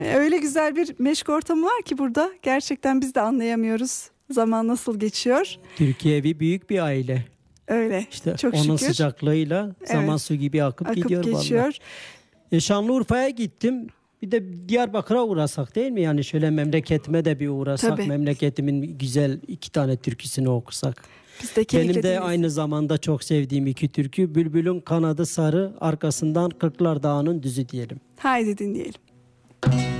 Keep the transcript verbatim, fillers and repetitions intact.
Öyle güzel bir meşk ortamı var ki burada. Gerçekten biz de anlayamıyoruz zaman nasıl geçiyor. Türkiye bir büyük bir aile. Öyle. İşte çok onun şükür. sıcaklığıyla zaman Evet. su gibi akıp, Akıp gidiyor geçiyor. vallahi. E, Şanlıurfa'ya gittim. Bir de Diyarbakır'a uğrasak değil mi? Yani şöyle memleketime de bir uğrasak. Tabii. Memleketimin güzel iki tane türküsünü okusak. Biz de Benim de dinlesin. aynı zamanda çok sevdiğim iki türkü. Bülbülün kanadı sarı, arkasından Kırklar Dağı'nın düzü diyelim. Haydi dinleyelim.